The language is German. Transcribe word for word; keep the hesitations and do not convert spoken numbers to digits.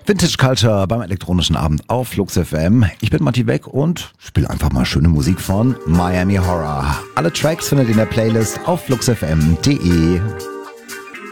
Vintage Culture beim elektronischen Abend auf Flux F M. Ich bin Matti Beck und spiele einfach mal schöne Musik von Miami Horror. Alle Tracks findet ihr in der Playlist auf flux f m punkt d e.